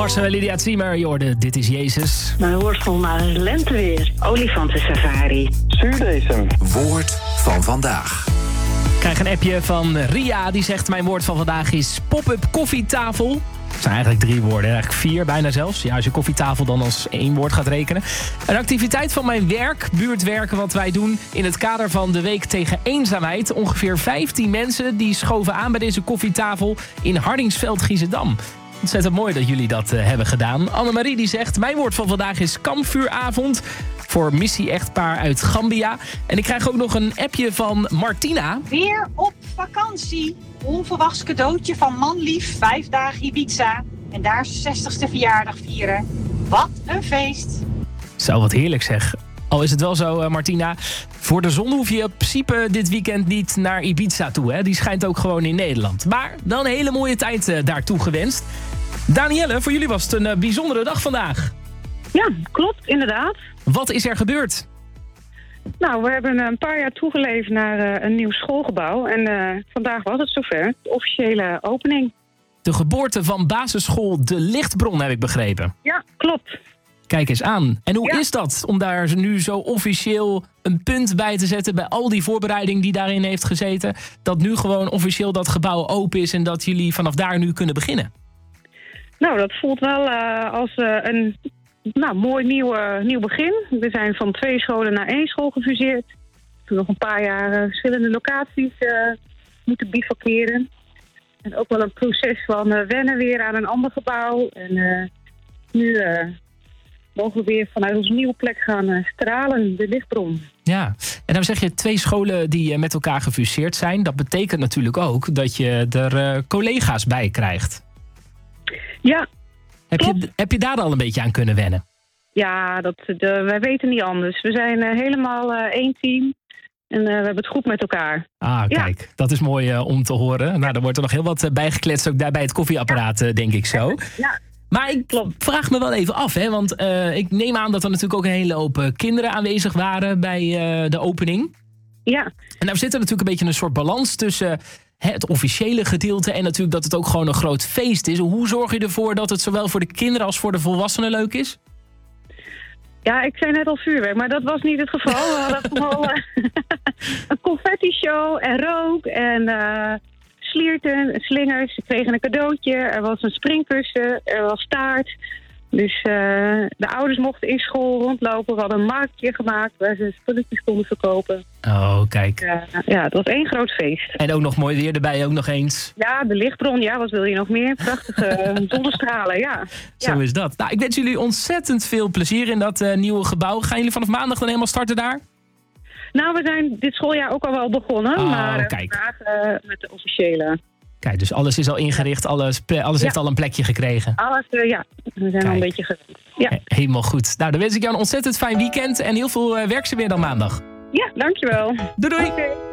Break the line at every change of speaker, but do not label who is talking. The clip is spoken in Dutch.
Marcel en Lydia Ziemer, je hoorde Dit is Jezus.
Mijn woord van vandaag is lenteweer. Olifantensafari.
Zuurdesem.
Woord van vandaag.
Ik krijg een appje van Ria, die zegt... mijn woord van vandaag is pop-up koffietafel. Het zijn eigenlijk 3 woorden, eigenlijk 4 bijna zelfs. Ja, als je koffietafel dan als 1 woord gaat rekenen. Een activiteit van mijn werk, buurtwerken, wat wij doen... in het kader van de Week tegen Eenzaamheid. Ongeveer 15 mensen die schoven aan bij deze koffietafel... in Hardingsveld, Giesendam. Ontzettend mooi dat jullie dat hebben gedaan. Annemarie die zegt, mijn woord van vandaag is kampvuuravond... voor missie-echtpaar uit Gambia. En ik krijg ook nog een appje van Martina.
Weer op vakantie. Onverwachts cadeautje van manlief. 5 dagen Ibiza. En daar 60ste verjaardag vieren. Wat een feest.
Zo, wat heerlijk zeg. Al is het wel zo, Martina. Voor de zon hoef je in principe dit weekend niet naar Ibiza toe. Hè? Die schijnt ook gewoon in Nederland. Maar dan een hele mooie tijd daartoe gewenst. Danielle, voor jullie was het een bijzondere dag vandaag.
Ja, klopt, inderdaad.
Wat is er gebeurd?
Nou, we hebben een paar jaar toegeleefd naar een nieuw schoolgebouw. En vandaag was het zover. De officiële opening.
De geboorte van basisschool De Lichtbron, heb ik begrepen.
Ja, klopt.
Kijk eens aan. En hoe is dat om daar nu zo officieel een punt bij te zetten... bij al die voorbereiding die daarin heeft gezeten... dat nu gewoon officieel dat gebouw open is... en dat jullie vanaf daar nu kunnen beginnen?
Nou, dat voelt wel als een mooi nieuw begin. We zijn van 2 scholen naar 1 school gefuseerd. Toen nog een paar jaar verschillende locaties moeten bivakeren. En ook wel een proces van wennen weer aan een ander gebouw. En nu mogen we weer vanuit onze nieuwe plek gaan stralen, de lichtbron.
Ja, en dan zeg je 2 scholen die met elkaar gefuseerd zijn. Dat betekent natuurlijk ook dat je er collega's bij krijgt.
Ja,
heb je daar al een beetje aan kunnen wennen?
Ja, wij weten niet anders. We zijn helemaal 1 team en we hebben het goed met elkaar.
Ah, kijk, dat is mooi om te horen. Nou, dan wordt er nog heel wat bijgekletst ook daar bij het koffieapparaat, denk ik zo.
Ja.
Maar ik vraag me wel even af, hè, want ik neem aan dat er natuurlijk ook een hele hoop kinderen aanwezig waren bij de opening.
Ja.
En daar zit er natuurlijk een beetje een soort balans tussen het officiële gedeelte en natuurlijk dat het ook gewoon een groot feest is. Hoe zorg je ervoor dat het zowel voor de kinderen als voor de volwassenen leuk is?
Ja, ik zei net al vuurwerk, maar dat was niet het geval. We hadden vooral een confetti-show en rook en slierten, slingers. Ze kregen een cadeautje, er was een springkussen, er was taart. Dus de ouders mochten in school rondlopen. We hadden een marktje gemaakt waar ze spulletjes konden verkopen.
Oh, kijk.
Ja, het was 1 groot feest.
En ook nog mooi weer erbij, ook nog eens.
Ja, de lichtbron, ja, wat wil je nog meer? Prachtige zonnestralen, ja.
Zo is dat. Nou, ik wens jullie ontzettend veel plezier in dat nieuwe gebouw. Gaan jullie vanaf maandag dan helemaal starten daar?
Nou, we zijn dit schooljaar ook al wel begonnen. Maar vandaag met de officiële.
Kijk, dus alles is al ingericht, alles heeft al een plekje gekregen.
Alles, ja. We zijn al een beetje gewend. Ja.
Helemaal goed. Nou, dan wens ik jou een ontzettend fijn weekend en heel veel werk ze weer dan maandag.
Ja, dankjewel.
Doei doei.
Okay.